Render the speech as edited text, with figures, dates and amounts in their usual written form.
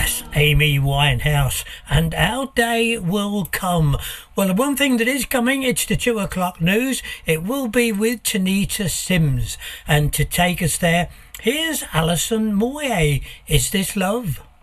Amy Winehouse, and Our Day Will Come. Well, the one thing that is coming, it's the 2 o'clock news. It will be with Tanita Sims, and to take us there, here's Alison Moyet. Is This Love?